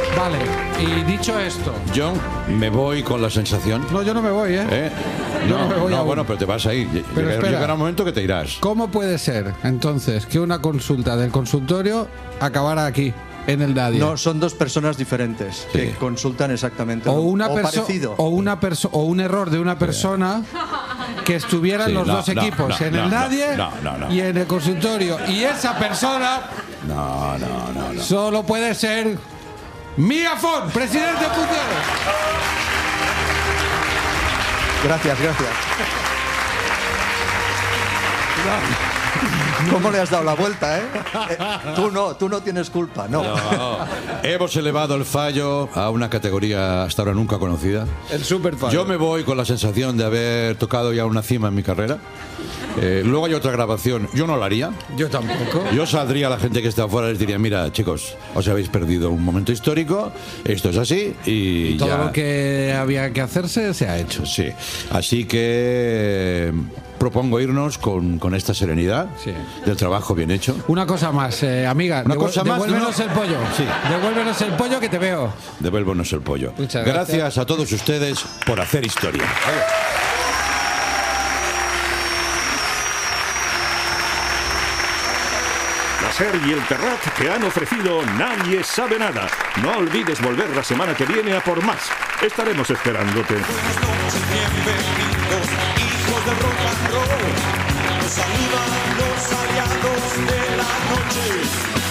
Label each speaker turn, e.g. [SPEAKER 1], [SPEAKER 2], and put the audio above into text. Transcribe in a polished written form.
[SPEAKER 1] Vale, y dicho esto...
[SPEAKER 2] Yo me voy con la sensación...
[SPEAKER 1] No, yo no me voy, ¿eh? Yo no me voy aún.
[SPEAKER 2] Bueno, pero te vas a ir.
[SPEAKER 1] Pero
[SPEAKER 2] Llegará un momento que te irás.
[SPEAKER 1] ¿Cómo puede ser, entonces, que una consulta del consultorio acabara aquí, en el Nadie?
[SPEAKER 3] No, son dos personas diferentes que consultan exactamente
[SPEAKER 1] parecido. O un error de una persona que estuvieran los dos equipos, en el Nadie y en el consultorio. Y esa persona solo puede ser Mía Font, presidente en funciones.
[SPEAKER 3] Gracias. ¿Cómo le has dado la vuelta, Tú no tienes culpa, no.
[SPEAKER 2] Hemos elevado el fallo a una categoría hasta ahora nunca conocida.
[SPEAKER 1] El super fallo.
[SPEAKER 2] Yo me voy con la sensación de haber tocado ya una cima en mi carrera. Luego hay otra grabación. Yo no la haría.
[SPEAKER 1] Yo tampoco.
[SPEAKER 2] Yo saldría a la gente que está afuera y les diría, mira, chicos, os habéis perdido un momento histórico, esto es así y
[SPEAKER 1] todo
[SPEAKER 2] ya.
[SPEAKER 1] lo que había que hacerse se ha hecho.
[SPEAKER 2] Sí, así que propongo irnos con esta serenidad del trabajo bien hecho.
[SPEAKER 1] Una cosa más, amiga, devuélvenos el pollo.
[SPEAKER 2] Sí.
[SPEAKER 1] Devuélvenos el pollo que te veo.
[SPEAKER 2] Devuélvenos el pollo.
[SPEAKER 1] Muchas
[SPEAKER 2] gracias a todos ustedes por hacer historia.
[SPEAKER 4] La SER y el Terrat te han ofrecido Nadie sabe nada. No olvides volver la semana que viene a por más. Estaremos esperándote.
[SPEAKER 5] Buenas noches, bienvenidos, hijos del rock and roll. Nos saludan los aliados de la noche.